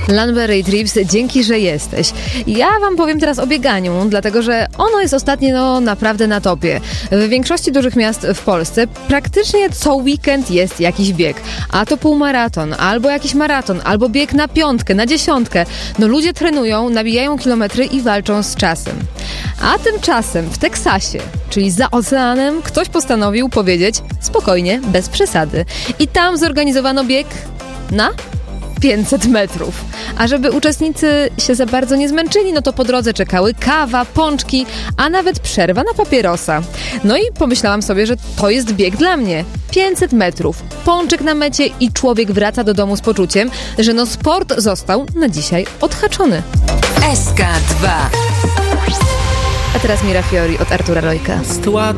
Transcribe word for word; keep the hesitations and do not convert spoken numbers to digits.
Lanbury Trips, dzięki, że jesteś. Ja wam powiem teraz o bieganiu, dlatego że ono jest ostatnio no, naprawdę na topie. W większości dużych miast w Polsce praktycznie co weekend jest jakiś bieg. A to półmaraton, albo jakiś maraton, albo bieg na piątkę, na dziesiątkę. No ludzie trenują, nabijają kilometry i walczą z czasem. A tymczasem w Teksasie, czyli za oceanem, ktoś postanowił powiedzieć spokojnie, bez przesady. I tam zorganizowano bieg na pięćset metrów. A żeby uczestnicy się za bardzo nie zmęczyli, no to po drodze czekały kawa, pączki, a nawet przerwa na papierosa. No i pomyślałam sobie, że to jest bieg dla mnie. pięćset metrów, pączek na mecie i człowiek wraca do domu z poczuciem, że no sport został na dzisiaj odhaczony. S K dwa. A teraz Mira Fiori od Artura Rojka.